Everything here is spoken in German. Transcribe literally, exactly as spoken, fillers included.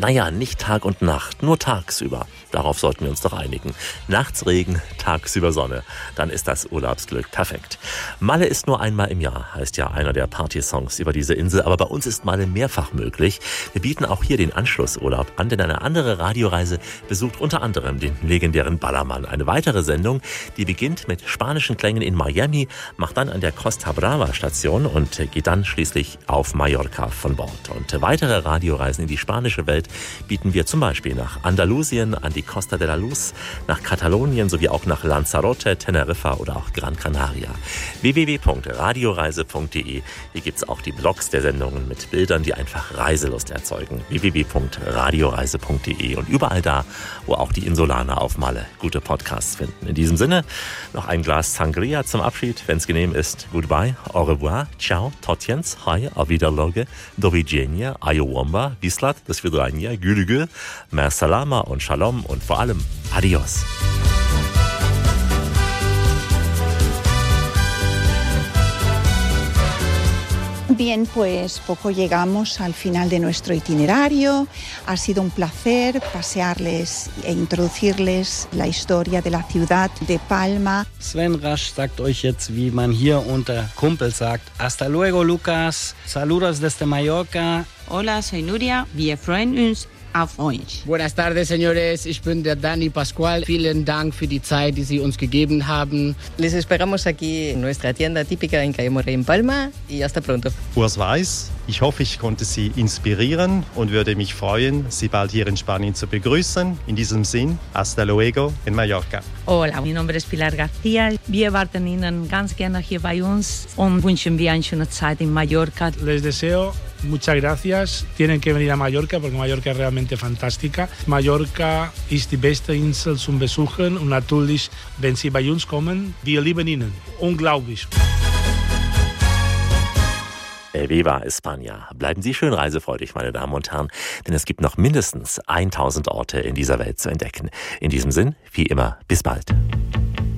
Naja, nicht Tag und Nacht, nur tagsüber. Darauf sollten wir uns doch einigen. Nachts Regen, tagsüber Sonne. Dann ist das Urlaubsglück perfekt. Malle ist nur einmal im Jahr, heißt ja einer der Partysongs über diese Insel. Aber bei uns ist Malle mehrfach möglich. Wir bieten auch hier den Anschlussurlaub an, denn eine andere Radioreise besucht unter anderem den legendären Ballermann. Eine weitere Sendung, die beginnt mit spanischen Klängen in Miami, macht dann an der Costa Brava Station und geht dann schließlich auf Mallorca von Bord. Und weitere Radioreisen in die spanische Welt bieten wir zum Beispiel nach Andalusien, an die Costa de la Luz, nach Katalonien sowie auch nach Lanzarote, Teneriffa oder auch Gran Canaria. w w w punkt radioreise punkt d e. Hier gibt es auch die Blogs der Sendungen mit Bildern, die einfach Reiselust erzeugen. w w w punkt radioreise punkt d e und überall da, wo auch die Insulaner auf Malle gute Podcasts finden. In diesem Sinne noch ein Glas Sangria zum Abschied, wenn es genehm ist. Goodbye, au revoir, ciao, totjens, hi, auf Wiederloge, do widzenia, ayowamba, vislat, do svidrania, gülügül, mer salama und shalom und vor allem adios. Bien, pues poco llegamos al final de nuestro itinerario. Ha sido un placer pasearles e introducirles la historia de la ciudad de Palma. Sven Rasch sagt euch jetzt, wie man hier unter Kumpel sagt. Hasta luego, Lucas. Saludos desde Mallorca. Hola, soy Nuria. Wir freuen uns auf euch. Buenas tardes, señores. Ich bin der Dani Pascual. Vielen Dank für die Zeit, die Sie uns gegeben haben. Les esperamos aquí en nuestra tienda típica en Cayo Morey en Palma y hasta pronto. Urs Weiß. Ich hoffe, ich konnte Sie inspirieren und würde mich freuen, Sie bald hier in Spanien zu begrüßen. In diesem Sinn, hasta luego en Mallorca. Hola, mi nombre es Pilar García. Wir warten Ihnen ganz gerne hier bei uns und wünschen wir eine schöne Zeit in Mallorca. Les deseo muchas gracias. Tienen que venir a Mallorca porque Mallorca es realmente fantástica. Mallorca ist die beste Insel zum Besuchen und natürlich, wenn Sie bei uns kommen, wir lieben Ihnen. Unglaublich. Viva España. Bleiben Sie schön reisefreudig, meine Damen und Herren, denn es gibt noch mindestens tausend Orte in dieser Welt zu entdecken. In diesem Sinn, wie immer, bis bald.